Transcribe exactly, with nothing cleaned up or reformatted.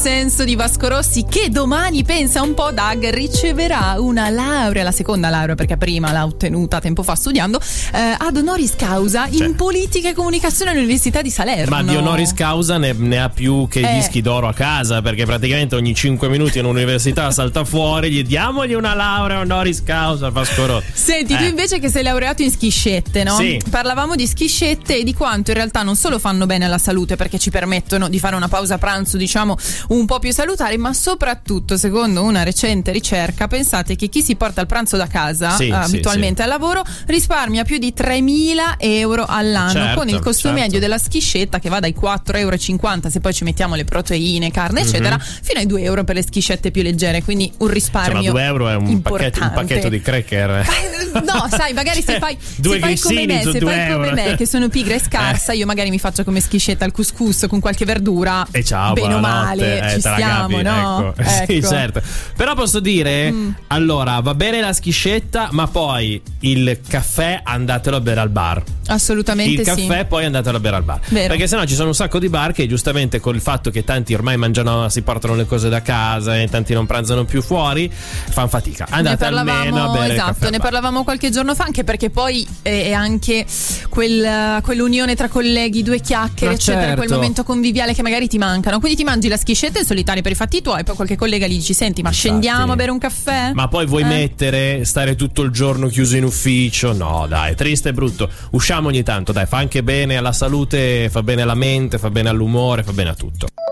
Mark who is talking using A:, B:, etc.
A: senso di Vasco Rossi, che domani, pensa un po', Dag, riceverà una laurea, la seconda laurea perché prima l'ha ottenuta tempo fa studiando, eh, ad honoris causa in
B: cioè.
A: politica e comunicazione all'Università di Salerno.
B: Ma di honoris causa ne, ne ha più che i
A: eh.
B: dischi d'oro a casa, perché praticamente ogni cinque minuti in un'università salta fuori, gli diamogli una laurea honoris causa Vasco Rossi.
A: Senti,
B: eh.
A: tu invece che sei laureato in schiscette, no?
B: Sì.
A: Parlavamo di schiscette e di quanto in realtà non solo fanno bene alla salute perché ci permettono di fare una pausa pranzo, diciamo, un po' più salutare, ma soprattutto, secondo una recente ricerca, pensate che chi si porta il pranzo da casa
B: sì,
A: eh, abitualmente
B: sì,
A: al lavoro risparmia più di tremila euro all'anno,
B: certo,
A: con il costo
B: certo.
A: medio della schiscetta che va dai quattro euro e cinquanta, se poi ci mettiamo le proteine, carne eccetera,
B: mm-hmm.
A: fino ai due euro per le schiscette più leggere, quindi un risparmio.
B: Cioè, ma due euro è un pacchetto, un pacchetto di cracker.
A: No, sai, magari se fai,
B: due
A: se fai come me, se fai
B: euro.
A: come me, che sono pigra e scarsa,
B: eh.
A: io magari mi faccio come schiscetta al couscous con qualche verdura.
B: E ciao,
A: bene o
B: buonanotte.
A: male,
B: eh,
A: ci stiamo, no?
B: Ecco.
A: Ecco.
B: Sì, certo. Però posso dire, mm. allora, va bene la schiscetta, ma poi il caffè andatelo a bere al bar.
A: Assolutamente
B: il
A: sì.
B: Il caffè poi andatelo a bere al bar.
A: Vero.
B: Perché sennò ci sono un sacco di bar che giustamente col fatto che tanti ormai mangiano, si portano le cose da casa e tanti non pranzano più fuori, fanno fatica. Andate almeno a bere
A: esatto,
B: il caffè.
A: Ne parlavamo qualche giorno fa, anche perché poi è anche quel, quell'unione tra colleghi, due chiacchiere,
B: ma
A: eccetera,
B: certo.
A: quel momento conviviale che magari ti mancano. Quindi ti mangi la schiscetta in solitaria per i fatti tuoi, poi qualche collega gli dici: senti, ma
B: Infatti.
A: scendiamo a bere un caffè?
B: Ma poi vuoi
A: eh?
B: mettere, stare tutto il giorno chiuso in ufficio? No, dai, triste e brutto. Usciamo ogni tanto, dai, fa anche bene alla salute, fa bene alla mente, fa bene all'umore, fa bene a tutto.